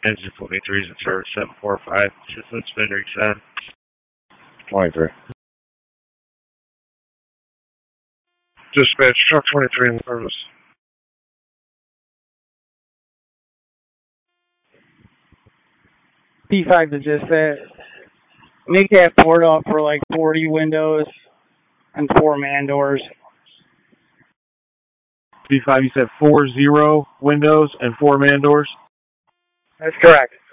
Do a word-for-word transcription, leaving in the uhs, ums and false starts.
Engine twenty-three is in service, seven four five. System spin reset. twenty-three. Dispatch, truck twenty-three in service. P five to dispatch. Make that port up for like forty windows and four man doors. P five, you said four zero windows and four man doors? That's correct.